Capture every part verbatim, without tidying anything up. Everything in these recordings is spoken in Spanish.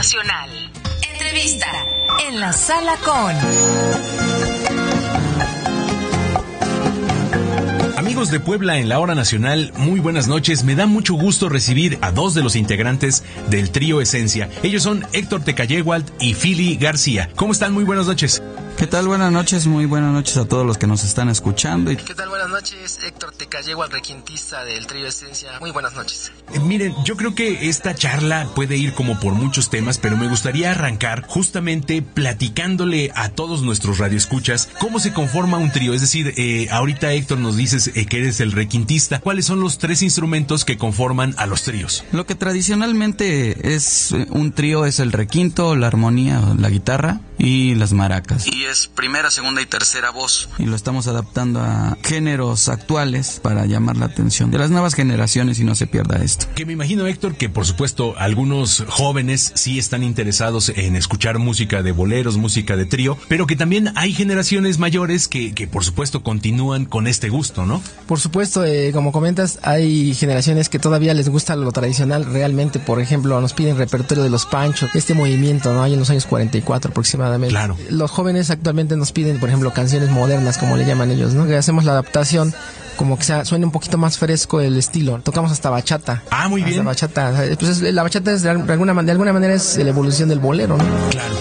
Nacional. Entrevista en la Sala Con. Amigos de Puebla en la Hora Nacional, muy buenas noches. Me da mucho gusto recibir a dos de los integrantes del trío Esencia. Ellos son Héctor Tecayéhuatl y Fili García. ¿Cómo están? Muy buenas noches. ¿Qué tal? Buenas noches, muy buenas noches a todos los que nos están escuchando. ¿Qué tal? Buenas noches, Héctor Tecayéhuatl, requintista del trío Esencia. Muy buenas noches. Eh, miren, yo creo que esta charla puede ir como por muchos temas, pero me gustaría arrancar justamente platicándole a todos nuestros radioescuchas cómo se conforma un trío. Es decir, eh, ahorita Héctor nos dices eh, que eres el requintista. ¿Cuáles son los tres instrumentos que conforman a los tríos? Lo que tradicionalmente es un trío es el requinto, la armonía, la guitarra y las maracas. Y es primera, segunda y tercera voz. Y lo estamos adaptando a géneros actuales para llamar la atención de las nuevas generaciones y no se pierda esto. Que me imagino, Héctor, que por supuesto algunos jóvenes sí están interesados en escuchar música de boleros, música de trío, pero que también hay generaciones mayores que, que por supuesto continúan con este gusto, ¿no? Por supuesto, eh, como comentas, hay generaciones que todavía les gusta lo tradicional realmente. Por ejemplo, nos piden repertorio de los Panchos, este movimiento, ¿no? Hay en los años cuarenta y cuatro aproximadamente. Claro. Los jóvenes actualmente nos piden, por ejemplo, canciones modernas, como le llaman ellos, ¿no? Que hacemos la adaptación como que sea, suene un poquito más fresco el estilo. Tocamos hasta bachata. Ah, muy bien. Hasta bachata. Pues es, la bachata es de alguna, de alguna manera es la evolución del bolero, ¿no? Claro.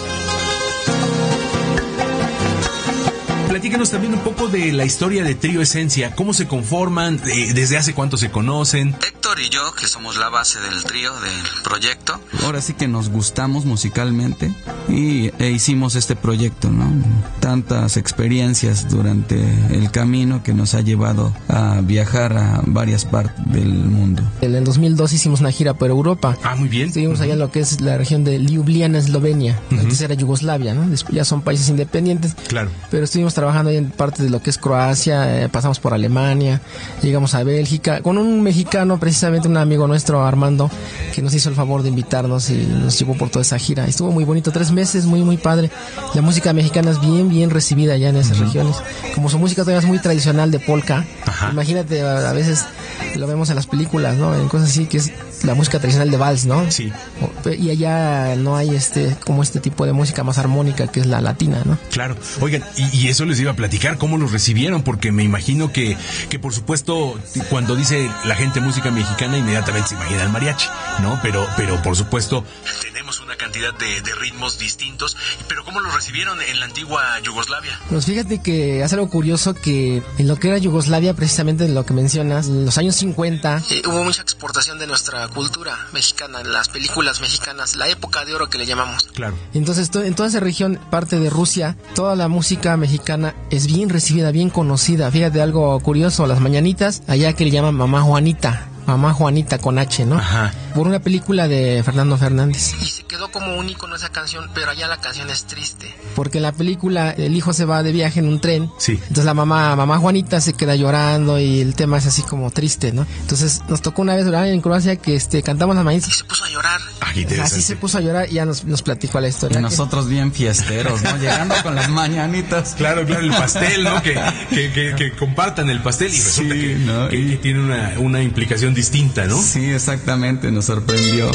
Platícanos también un poco de la historia de Trío Esencia, cómo se conforman, eh, desde hace cuánto se conocen. Héctor y yo, que somos la base del trío, del proyecto. Ahora sí que nos gustamos musicalmente y e hicimos este proyecto, ¿no? Tantas experiencias durante el camino que nos ha llevado a viajar a varias partes del mundo. En dos mil dos hicimos una gira por Europa. Ah, muy bien. Estuvimos uh-huh. allá en lo que es la región de Ljubljana, Eslovenia. Uh-huh. Antes era Yugoslavia, ¿no? Después ya son países independientes. Claro. Pero estuvimos trabajando ahí en parte de lo que es Croacia, eh, pasamos por Alemania, llegamos a Bélgica, con un mexicano, precisamente un amigo nuestro, Armando, que nos hizo el favor de invitarnos y nos llevó por toda esa gira. Estuvo muy bonito, tres meses, muy, muy padre. La música mexicana es bien, bien recibida allá en esas uh-huh. regiones. Como su música todavía es muy tradicional de polka, ajá. Imagínate, a, a veces lo vemos en las películas, ¿no? En cosas así, que es la música tradicional de vals, ¿no? Sí. Y allá no hay este como este tipo de música más armónica que es la latina, ¿no? Claro. Oigan, y, y eso les iba a platicar, cómo los recibieron, porque me imagino que, que por supuesto, cuando dice la gente música mexicana, inmediatamente se imagina el mariachi, ¿no? Pero, pero por supuesto, tenemos una cantidad de, de ritmos distintos, pero ¿cómo los recibieron en la antigua Yugoslavia? Pues fíjate que hace algo curioso que en lo que era Yugoslavia, precisamente en lo que mencionas, en los años cincuenta, eh, hubo mucha exportación de nuestra cultura mexicana, las películas mexicanas, la época de oro que le llamamos. Claro. Entonces, to- en toda esa región, parte de Rusia, toda la música mexicana es bien recibida, bien conocida. Fíjate algo curioso, las mañanitas, allá que le llaman Mamá Juanita. Mamá Juanita con H, ¿no? Ajá. Por una película de Fernando Fernández. Y se quedó como un ícono esa canción, pero allá la canción es triste. Porque en la película el hijo se va de viaje en un tren. Sí. Entonces la mamá, mamá Juanita se queda llorando y el tema es así como triste, ¿no? Entonces nos tocó una vez en Croacia que este cantamos las mañanitas y se puso a llorar. Ah, así se puso a llorar y ya nos, nos platicó la historia. Y nosotros bien fiesteros, ¿no? Llegando con las mañanitas. Claro, claro, el pastel, ¿no? Que, que, que, que compartan el pastel y resulta sí, que, ¿no? que, que tiene una, una implicación distinta, ¿no? Sí, exactamente, nos sorprendió.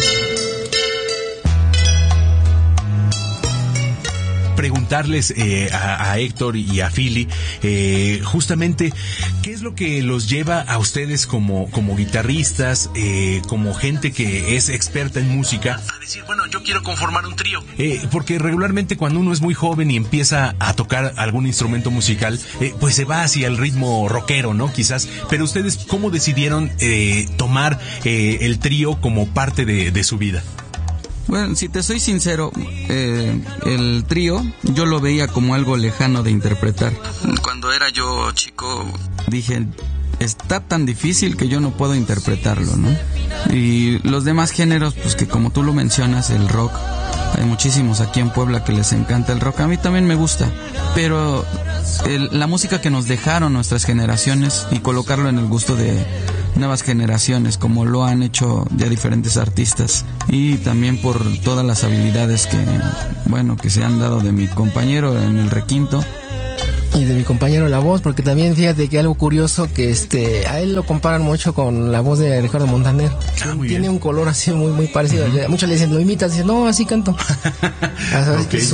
Preguntarles eh, a, a Héctor y a Fili eh, justamente qué es lo que los lleva a ustedes como, como guitarristas, eh, como gente que es experta en música, a decir, bueno, yo quiero conformar un trío, eh, porque regularmente cuando uno es muy joven y empieza a tocar algún instrumento musical, eh, pues se va hacia el ritmo rockero, ¿no? Quizás, pero ustedes, ¿cómo decidieron eh, tomar eh, el trío como parte de, de su vida? Bueno, si te soy sincero, eh, el trío yo lo veía como algo lejano de interpretar. Cuando era yo chico, dije, está tan difícil que yo no puedo interpretarlo, ¿no? Y los demás géneros, pues que como tú lo mencionas, el rock, hay muchísimos aquí en Puebla que les encanta el rock, a mí también me gusta, pero el, la música que nos dejaron nuestras generaciones y colocarlo en el gusto de nuevas generaciones, como lo han hecho ya diferentes artistas, y también por todas las habilidades que, bueno, que se han dado de mi compañero en el requinto, y de mi compañero la voz, porque también fíjate que algo curioso que este a él lo comparan mucho con la voz de Ricardo Montaner. Ah, muy Tiene bien. un color así muy muy parecido. Uh-huh. Muchos le dicen, lo imitas, dicen, no, así canto. Okay.